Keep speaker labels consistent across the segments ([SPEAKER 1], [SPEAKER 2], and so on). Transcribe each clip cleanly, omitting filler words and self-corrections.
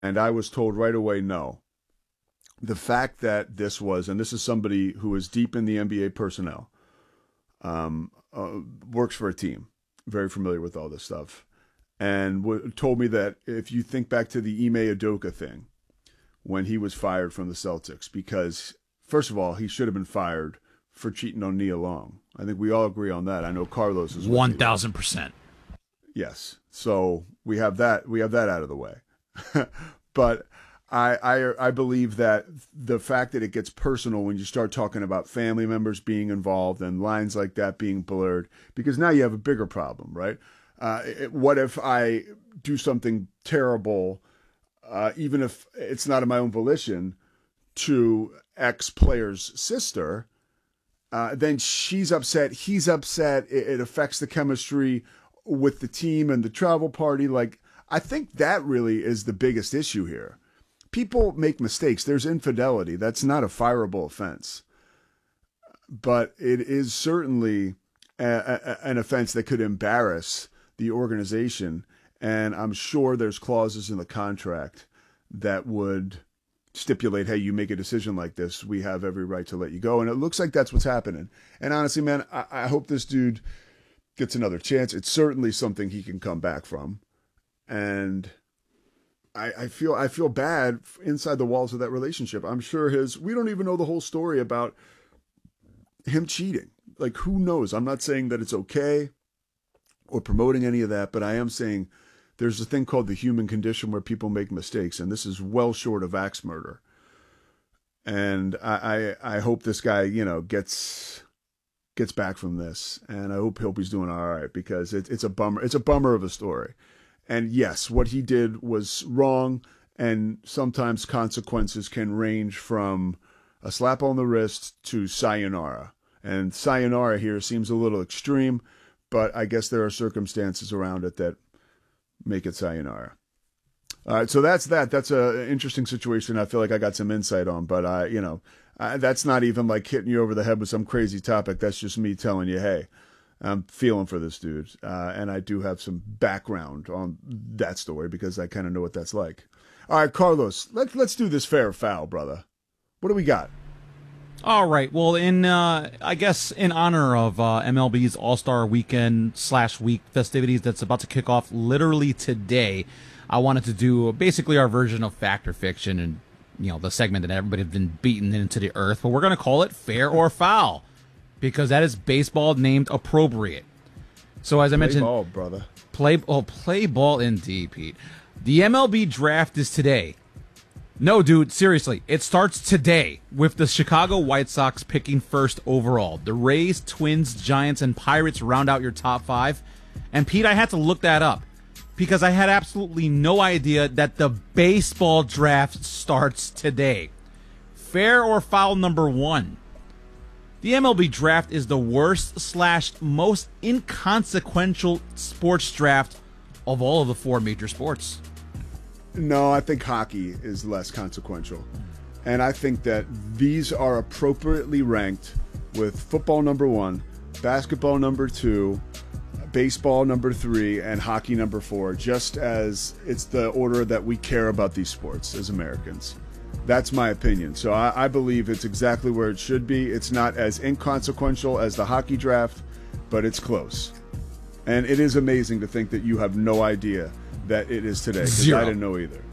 [SPEAKER 1] And I was told right away, no. The fact that this was, and this is somebody who is deep in the NBA personnel, um, works for a team, very familiar with all this stuff, and told me that if you think back to the Ime Udoka thing, when he was fired from the Celtics, because first of all, he should have been fired for cheating on Nia Long. I think we all agree on that. I know Carlos is
[SPEAKER 2] 1,000%.
[SPEAKER 1] Yes. So we have that. We have that out of the way. But I believe that the fact that it gets personal when you start talking about family members being involved and lines like that being blurred, because now you have a bigger problem, right? What if I do something terrible, even if it's not of my own volition, to X player's sister? Then she's upset, he's upset. It affects the chemistry with the team and the travel party. Like, I think that really is the biggest issue here. People make mistakes. There's infidelity. That's not a fireable offense. But it is certainly an offense that could embarrass the organization. And I'm sure there's clauses in the contract that would stipulate, hey, you make a decision like this, we have every right to let you go. And it looks like that's what's happening. And honestly, man, I hope this dude gets another chance. It's certainly something he can come back from. And I feel bad inside the walls of that relationship. I'm sure we don't even know the whole story about him cheating. Like, who knows? I'm not saying that it's okay or promoting any of that, but I am saying there's a thing called the human condition where people make mistakes, and this is well short of axe murder. And I hope this guy, gets back from this, and I hope he's doing all right, because it's a bummer. It's a bummer of a story. And yes, what he did was wrong, and sometimes consequences can range from a slap on the wrist to sayonara. And sayonara here seems a little extreme, but I guess there are circumstances around it that make it sayonara. All right, so that's that. That's an interesting situation. I feel like I got some insight on, but that's not even like hitting you over the head with some crazy topic. That's just me telling you, hey, I'm feeling for this dude, and I do have some background on that story because I kind of know what that's like. All right, Carlos, let's do this fair or foul, brother. What do we got?
[SPEAKER 2] All right. Well, I guess in honor of MLB's All-Star Weekend /week festivities that's about to kick off literally today, I wanted to do basically our version of Fact or Fiction, and the segment that everybody's been beaten into the earth. But we're going to call it Fair or Foul, because that is baseball named appropriate. So as I mentioned,
[SPEAKER 1] ball, brother.
[SPEAKER 2] Play ball indeed, Pete. The MLB draft is today. No, dude, seriously, it starts today with the Chicago White Sox picking first overall. The Rays, Twins, Giants, and Pirates round out your top 5. And Pete, I had to look that up because I had absolutely no idea that the baseball draft starts today. Fair or foul number 1. The MLB draft is the worst / most inconsequential sports draft of all of the 4 major sports.
[SPEAKER 1] No, I think hockey is less consequential. And I think that these are appropriately ranked with football number 1, basketball number 2, baseball number 3, and hockey number 4, just as it's the order that we care about these sports as Americans. That's my opinion. So I believe it's exactly where it should be. It's not as inconsequential as the hockey draft, but it's close. And it is amazing to think that you have no idea that it is today, because I didn't know either.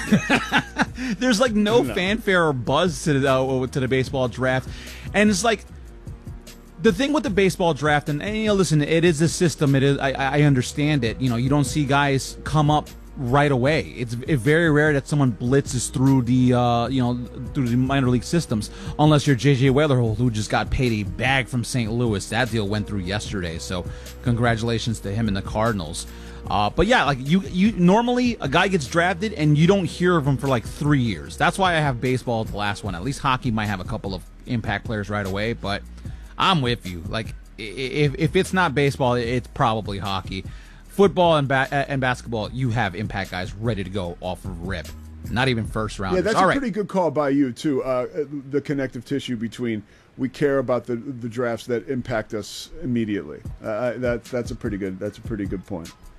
[SPEAKER 2] There's like no fanfare or buzz to the baseball draft. And it's like, the thing with the baseball draft, and listen, it is a system. It is. I understand it. You don't see guys come up right away. It's very rare that someone blitzes through the through the minor league systems, unless you're JJ Wetherholt, who just got paid a bag from St. Louis. That deal went through yesterday, so congratulations to him and the Cardinals. But yeah, like you normally a guy gets drafted and you don't hear of him for like 3 years. That's why I have baseball at the last one. At least hockey might have a couple of impact players right away, but I'm with you. Like, if it's not baseball, it's probably hockey. Football and basketball, you have impact guys ready to go off of rip. Not even first rounders.
[SPEAKER 1] Yeah, that's a pretty good call by you too. The connective tissue between we care about the drafts that impact us immediately. That's a pretty good point.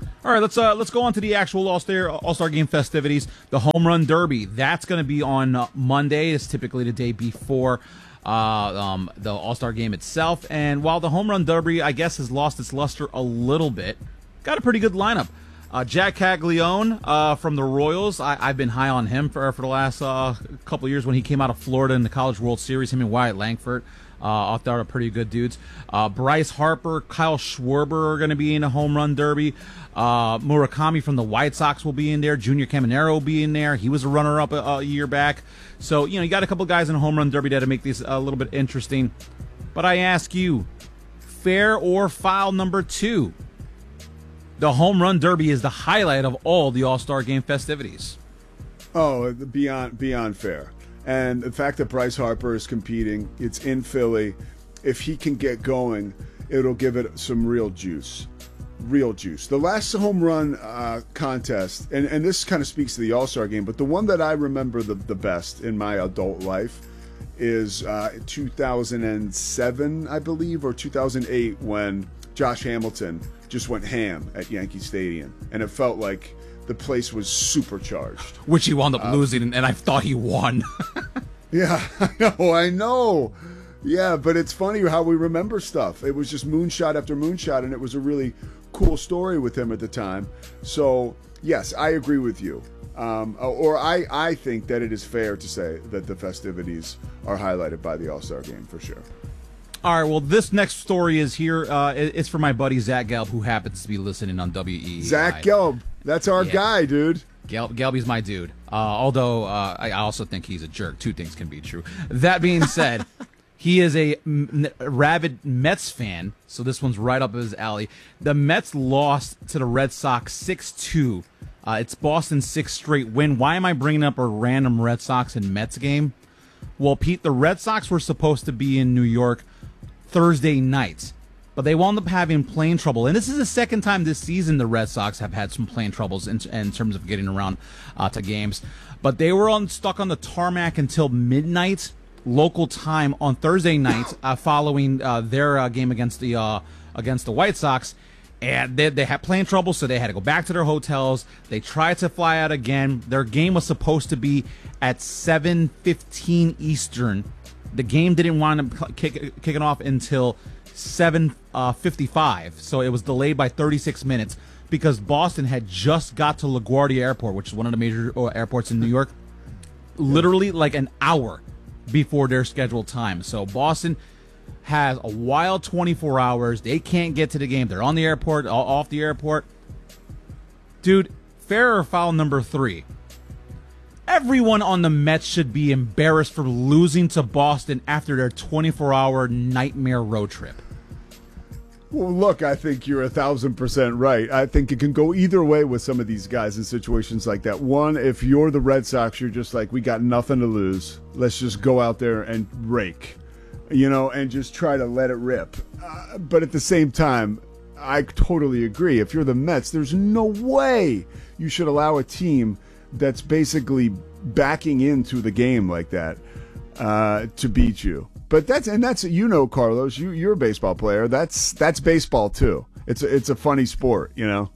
[SPEAKER 2] All right, let's go on to the actual All-Star Game festivities. The Home Run Derby, that's going to be on Monday. It's typically the day before the All-Star Game itself. And while the Home Run Derby, I guess, has lost its luster a little bit, got a pretty good lineup. Jack Caglione from the Royals, I've been high on him for the last couple of years when he came out of Florida in the College World Series, him and Wyatt Langford. I thought are pretty good dudes. Bryce Harper, Kyle Schwarber are going to be in a Home Run Derby. Murakami from the White Sox will be in there. Junior Caminero will be in there. He was a runner-up a year back. So, you got a couple guys in a Home Run Derby that make these a little bit interesting. But I ask you, fair or foul number 2? The Home Run Derby is the highlight of all the All-Star Game festivities.
[SPEAKER 1] Oh, beyond fair. And the fact that Bryce Harper is competing, it's in Philly. If he can get going, it'll give it some real juice. Real juice. The last home run contest, and this kind of speaks to the All-Star Game, but the one that I remember the best in my adult life is 2007, I believe, or 2008, when Josh Hamilton just went ham at Yankee Stadium. And it felt like the place was supercharged.
[SPEAKER 2] Which he wound up losing, and I thought he won.
[SPEAKER 1] Yeah, I know. Yeah, but it's funny how we remember stuff. It was just moonshot after moonshot, and it was a really cool story with him at the time. So, yes, I agree with you. I think that it is fair to say that the festivities are highlighted by the All-Star Game for sure.
[SPEAKER 2] All right, well, this next story is here. It's for my buddy Zach Gelb, who happens to be listening on WEEI.
[SPEAKER 1] Zach Gelb, that's our guy, dude.
[SPEAKER 2] Gelby's my dude. Although I also think he's a jerk. Two things can be true. That being said, he is a rabid Mets fan, so this one's right up his alley. The Mets lost to the Red Sox 6-2. It's Boston's sixth straight win. Why am I bringing up a random Red Sox and Mets game? Well, Pete, the Red Sox were supposed to be in New York Thursday night, but they wound up having plane trouble. And this is the second time this season the Red Sox have had some plane troubles in terms of getting around to games. But they were stuck on the tarmac until midnight local time on Thursday night following their game against the White Sox. And they had plane trouble, so they had to go back to their hotels. They tried to fly out again. Their game was supposed to be at 7:15 Eastern. The game didn't wind up kicking off until 7:55, so it was delayed by 36 minutes because Boston had just got to LaGuardia Airport, which is one of the major airports in New York, literally like an hour before their scheduled time. So Boston has a wild 24 hours. They can't get to the game. They're on the airport, off the airport. Dude, fair or foul number 3? Everyone on the Mets should be embarrassed for losing to Boston after their 24-hour nightmare road trip.
[SPEAKER 1] Well, look, I think you're 1,000% right. I think it can go either way with some of these guys in situations like that. One, if you're the Red Sox, you're just like, we got nothing to lose. Let's just go out there and rake, and just try to let it rip. But at the same time, I totally agree. If you're the Mets, there's no way you should allow a team that's basically backing into the game like that to beat you. But that's Carlos, you're a baseball player. That's baseball too. It's a funny sport,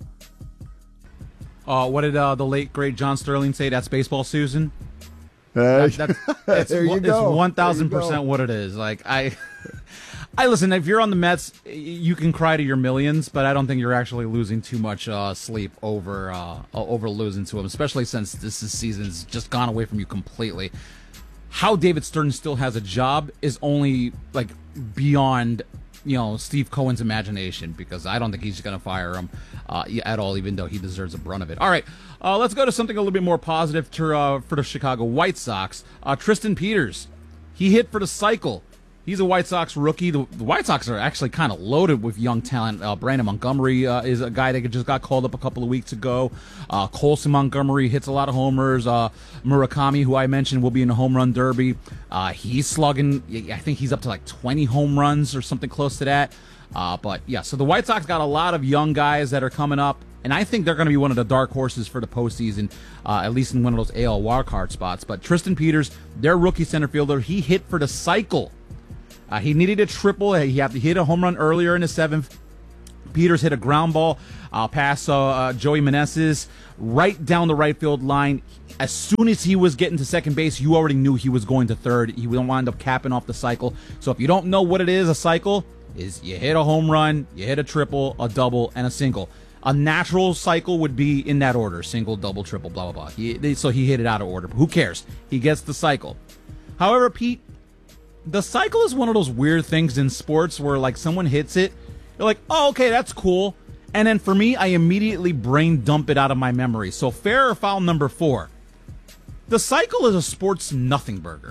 [SPEAKER 2] What did the late great John Sterling say? That's baseball, Susan.
[SPEAKER 1] It's
[SPEAKER 2] It's 1,000% what it is. Like I listen. If you're on the Mets, you can cry to your millions, but I don't think you're actually losing too much sleep over losing to them, especially since this season's just gone away from you completely. How David Stern still has a job is only like beyond Steve Cohen's imagination, because I don't think he's going to fire him at all, even though he deserves a brunt of it. All right, let's go to something a little bit more positive for the Chicago White Sox. Tristan Peters, he hit for the cycle. He's a White Sox rookie. The White Sox are actually kind of loaded with young talent. Brandon Montgomery is a guy that just got called up a couple of weeks ago. Colson Montgomery hits a lot of homers. Murakami, who I mentioned, will be in the home run derby. He's slugging, I think he's up to like 20 home runs or something close to that. But yeah, so the White Sox got a lot of young guys that are coming up, and I think they're going to be one of the dark horses for the postseason, at least in one of those AL wildcard spots. But Tristan Peters, their rookie center fielder, he hit for the cycle. He needed a triple. He had to hit a home run earlier in the seventh, Peters hit a ground ball past Joey Meneses right down the right field line. As soon as he was getting to second base, you already knew he was going to third. He would wind up capping off the cycle. So if you don't know what it is, a cycle is you hit a home run, you hit a triple, a double, and a single. A natural cycle would be in that order: single, double, triple, blah, blah, blah. So he hit it out of order. But who cares? He gets the cycle. However, Pete, the cycle is one of those weird things in sports where, like, someone hits it, you're like, oh, okay, that's cool. And then for me, I immediately brain dump it out of my memory. So fair or foul number 4. The cycle is a sports nothing burger.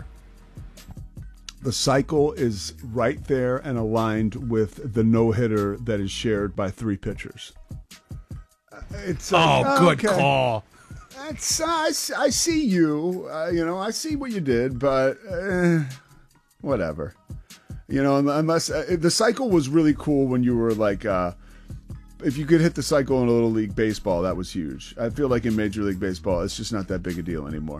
[SPEAKER 1] The cycle is right there and aligned with the no-hitter that is shared by 3 pitchers. It's
[SPEAKER 2] good call.
[SPEAKER 1] That's I see you. I see what you did, but whatever. Unless the cycle was really cool when you were like, if you could hit the cycle in a Little League Baseball, that was huge. I feel like in Major League Baseball, it's just not that big a deal anymore.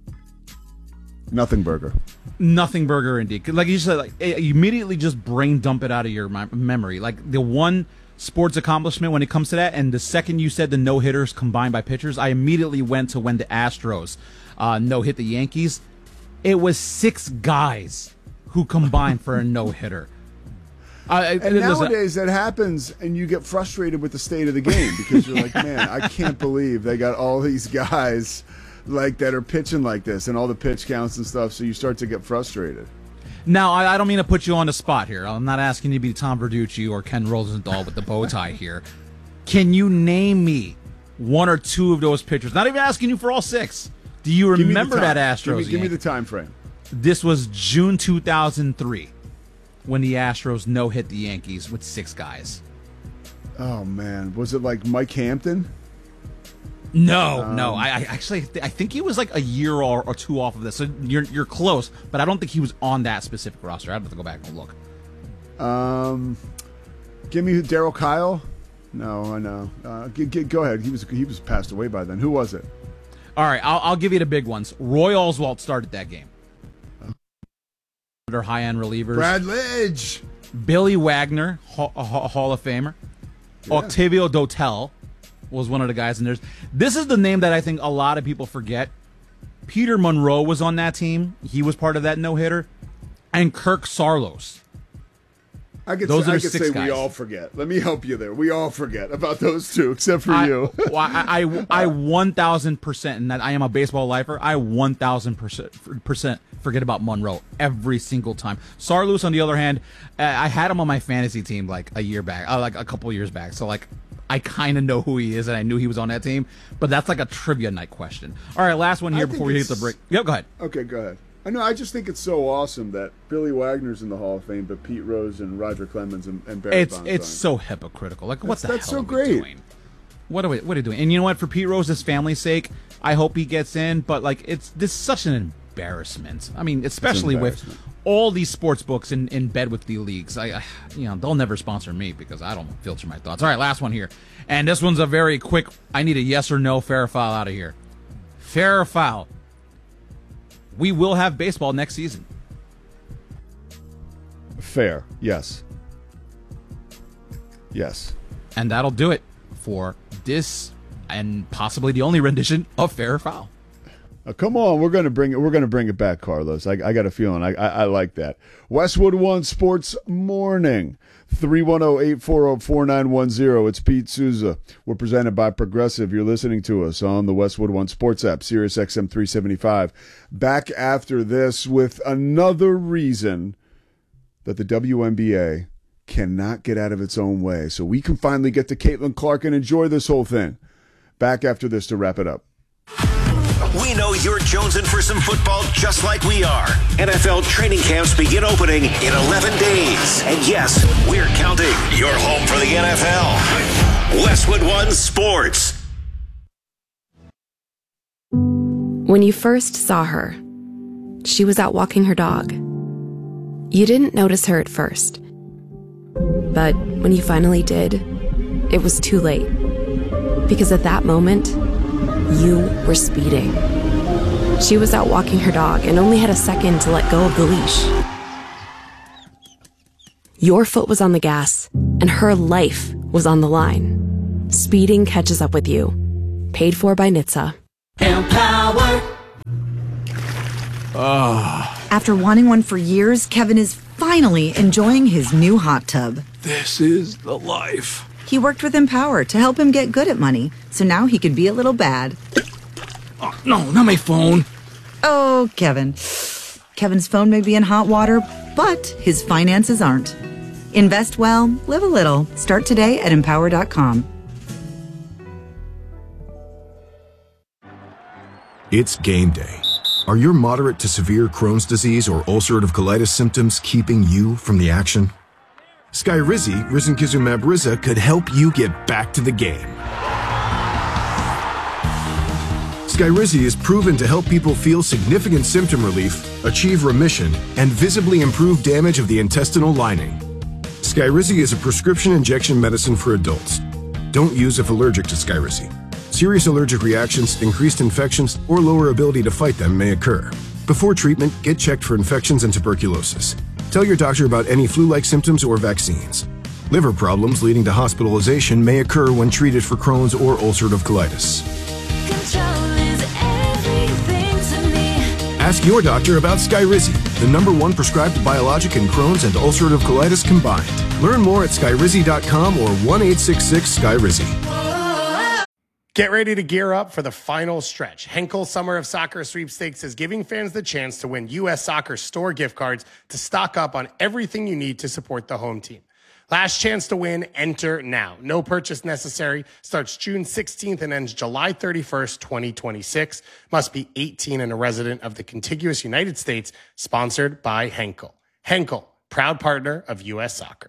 [SPEAKER 1] Nothing burger.
[SPEAKER 2] Nothing burger, indeed. Like you said, like you immediately just brain dump it out of your memory. Like the one sports accomplishment when it comes to that, and the second you said the no hitters combined by pitchers, I immediately went to when the Astros no hit the Yankees. It was 6 guys who combined for a no hitter.
[SPEAKER 1] And nowadays that happens, and you get frustrated with the state of the game because you're like, man, I can't believe they got all these guys like that are pitching like this and all the pitch counts and stuff. So you start to get frustrated.
[SPEAKER 2] Now, I don't mean to put you on the spot here. I'm not asking you to be Tom Verducci or Ken Rosenthal with the bow tie here. Can you name me 1 or 2 of those pitchers? Not even asking you for all 6. Do you remember that Astros?
[SPEAKER 1] Give me the time frame.
[SPEAKER 2] This was June 2003 when the Astros no-hit the Yankees with 6 guys.
[SPEAKER 1] Oh, man. Was it like Mike Hampton?
[SPEAKER 2] No. I think he was like a year or 2 off of this. So you're close, but I don't think he was on that specific roster. I'd have to go back and look.
[SPEAKER 1] Give me Darryl Kyle. No, I know. Go ahead. He was passed away by then. Who was it?
[SPEAKER 2] All right, I'll give you the big ones. Roy Oswalt started that game. Their high-end relievers.
[SPEAKER 1] Brad Lidge.
[SPEAKER 2] Billy Wagner, a Hall of Famer. Yeah. Octavio Dotel was one of the guys in there. This is the name that I think a lot of people forget. Peter Monroe was on that team. He was part of that no-hitter. And Kirk Saarloos.
[SPEAKER 1] I could say we all forget. Let me help you there. We all forget about those 2, except for you.
[SPEAKER 2] I 1,000%, and that I am a baseball lifer, I 1,000% forget about Monroe every single time. Saarloos, on the other hand, I had him on my fantasy team like a year back, like a couple years back. So like I kind of know who he is, and I knew he was on that team. But that's like a trivia night question. All right, last one here before we hit the break. Yep, go ahead.
[SPEAKER 1] Okay, go ahead. I know. I just think it's so awesome that Billy Wagner's in the Hall of Fame, but Pete Rose and Roger Clemens and Barry Bonds.
[SPEAKER 2] It's so hypocritical. Like, what the hell
[SPEAKER 1] so
[SPEAKER 2] are
[SPEAKER 1] great.
[SPEAKER 2] we doing? What are we doing? And you know what? For Pete Rose's family's sake, I hope he gets in. But like, this is such an embarrassment. I mean, especially with all these sports books in bed with the leagues. They'll never sponsor me because I don't filter my thoughts. All right, last one here, and this one's a very quick. I need a yes or no, fair or foul out of here. Fair or foul? We will have baseball next season.
[SPEAKER 1] Fair. Yes. Yes.
[SPEAKER 2] And that'll do it for this and possibly the only rendition of Fair or Foul.
[SPEAKER 1] Come on, we're gonna bring it back, Carlos. I got a feeling. I like that. Westwood One Sports Morning. 310-840-4910. It's Pete Souza. We're presented by Progressive. You're listening to us on the Westwood One Sports app, Sirius XM 375. Back after this with another reason that the WNBA cannot get out of its own way. So we can finally get to Caitlin Clark and enjoy this whole thing. Back after this to wrap it up.
[SPEAKER 3] We know you're jonesing for some football just like we are. NFL training camps begin opening in 11 days. And yes, we're counting. You're home for the NFL. Westwood One Sports.
[SPEAKER 4] When you first saw her, she was out walking her dog. You didn't notice her at first. But when you finally did, it was too late. Because at that moment, you were speeding. She was out walking her dog and only had a second to let go of the leash. Your foot was on the gas, and her life was on the line. Speeding catches up with you. Paid for by NHTSA.
[SPEAKER 5] Empower.
[SPEAKER 6] After wanting one for years, Kevin is finally enjoying his new hot tub.
[SPEAKER 7] This is the life.
[SPEAKER 6] He worked with Empower to help him get good at money, so now he can be a little bad.
[SPEAKER 7] Oh, no, not my phone.
[SPEAKER 6] Oh, Kevin. Kevin's phone may be in hot water, but his finances aren't. Invest well, live a little. Start today at Empower.com.
[SPEAKER 8] It's game day. Are your moderate to severe Crohn's disease or ulcerative colitis symptoms keeping you from the action? Skyrizi, risankizumab Riza, could help you get back to the game. Skyrizi is proven to help people feel significant symptom relief, achieve remission, and visibly improve damage of the intestinal lining. Skyrizi is a prescription injection medicine for adults. Don't use if allergic to Skyrizi. Serious allergic reactions, increased infections, or lower ability to fight them may occur. Before treatment, get checked for infections and tuberculosis. Tell your doctor about any flu-like symptoms or vaccines. Liver problems leading to hospitalization may occur when treated for Crohn's or ulcerative colitis. Ask your doctor about Skyrizi, the #1 prescribed biologic in Crohn's and ulcerative colitis combined. Learn more at skyrizi.com or 1-866-SKYRIZI.
[SPEAKER 9] Get ready to gear up for the final stretch. Henkel Summer of Soccer Sweepstakes is giving fans the chance to win U.S. Soccer store gift cards to stock up on everything you need to support the home team. Last chance to win, enter now. No purchase necessary. Starts June 16th and ends July 31st, 2026. Must be 18 and a resident of the contiguous United States. Sponsored by Henkel. Henkel, proud partner of U.S. Soccer.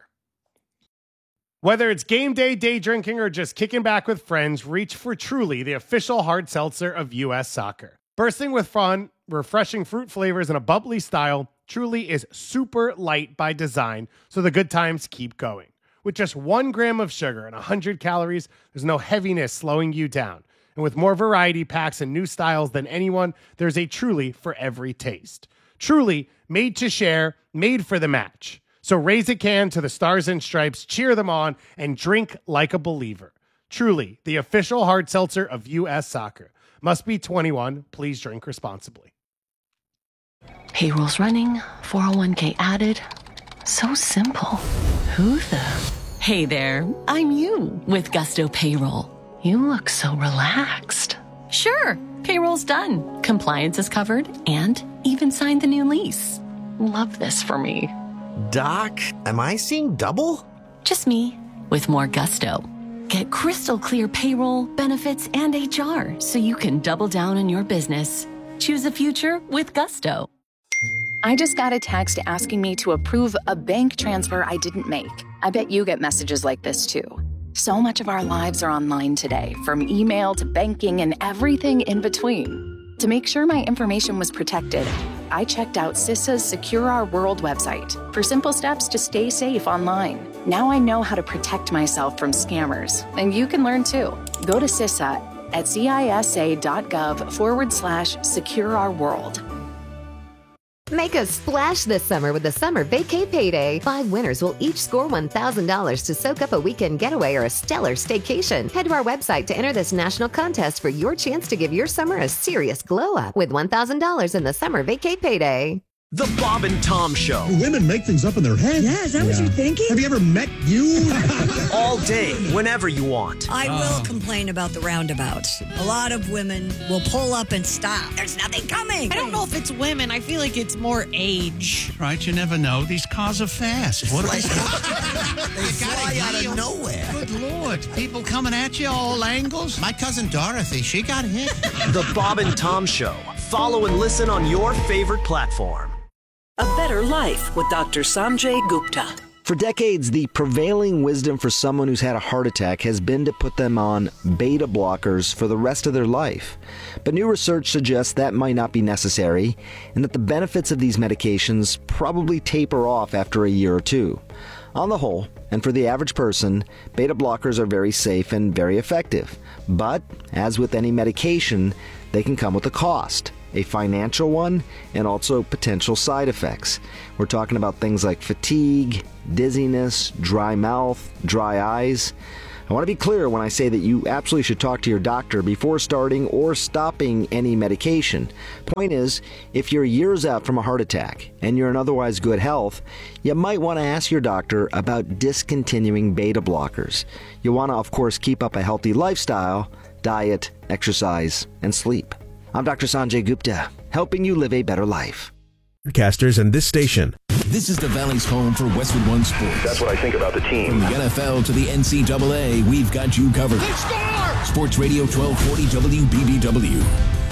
[SPEAKER 9] Whether it's game day, day drinking, or just kicking back with friends, reach for Truly, the official hard seltzer of U.S. Soccer. Bursting with fun, refreshing fruit flavors, and a bubbly style, Truly is super light by design, so the good times keep going. With just 1 gram of sugar and 100 calories, there's no heaviness slowing you down. And with more variety packs and new styles than anyone, there's a Truly for every taste. Truly, made to share, made for the match. So raise a can to the Stars and Stripes, cheer them on, and drink like a believer. Truly, the official hard seltzer of U.S. Soccer. Must be 21. Please drink responsibly.
[SPEAKER 10] Payroll's running, 401k added. So simple. Who the? Hey there, I'm you with Gusto Payroll. You look so relaxed. Sure, payroll's done. Compliance is covered and even signed the new lease. Love this for me.
[SPEAKER 11] Doc, am I seeing double?
[SPEAKER 10] Just me, with more gusto. Get crystal clear payroll, benefits, and HR so you can double down on your business. Choose a future with Gusto.
[SPEAKER 12] I just got a text asking me to approve a bank transfer I didn't make. I bet you get messages like this too. So much of our lives are online today, from email to banking and everything in between. To make sure my information was protected, I checked out CISA's Secure Our World website for simple steps to stay safe online. Now I know how to protect myself from scammers, and you can learn too. Go to CISA at cisa.gov/Secure Our World.
[SPEAKER 13] Make a splash this summer with the Summer Vacay Payday. 5 winners will each score $1,000 to soak up a weekend getaway or a stellar staycation. Head to our website to enter this national contest for your chance to give your summer a serious glow up with $1,000 in the Summer Vacay Payday.
[SPEAKER 14] The Bob and Tom Show.
[SPEAKER 15] Do women make things up in their head?
[SPEAKER 16] Yeah, is that what you're thinking?
[SPEAKER 15] Have you ever met you?
[SPEAKER 14] All day, whenever you want.
[SPEAKER 16] I will complain about the roundabouts. A lot of women will pull up and stop. There's nothing coming.
[SPEAKER 17] I don't know if it's women. I feel like it's more age.
[SPEAKER 18] Right, you never know. These cars are fast. What are they?
[SPEAKER 11] They fly out of nowhere.
[SPEAKER 18] Good Lord. People coming at you all angles. My cousin Dorothy, she got hit.
[SPEAKER 14] The Bob and Tom Show. Follow and listen on your favorite platform.
[SPEAKER 19] A Better Life with Dr. Sanjay Gupta.
[SPEAKER 20] For decades, the prevailing wisdom for someone who's had a heart attack has been to put them on beta blockers for the rest of their life. But new research suggests that might not be necessary, and that the benefits of these medications probably taper off after a year or two. On the whole, and for the average person, beta blockers are very safe and very effective. But, as with any medication, they can come with a cost. a financial one, and also potential side effects. We're talking about things like fatigue, dizziness, dry mouth, dry eyes. I want to be clear when I say that you absolutely should talk to your doctor before starting or stopping any medication. Point is, if you're years out from a heart attack and you're in otherwise good health, you might want to ask your doctor about discontinuing beta blockers. You want to, of course, keep up a healthy lifestyle, diet, exercise, and sleep. I'm Dr. Sanjay Gupta, helping you live a better life.
[SPEAKER 5] Broadcasters and this station.
[SPEAKER 21] This is the Valley's home for Westwood One Sports.
[SPEAKER 22] That's what I think about the team.
[SPEAKER 21] From the NFL to the NCAA, we've got you covered.
[SPEAKER 23] They score!
[SPEAKER 21] Sports Radio 1240 WBBW.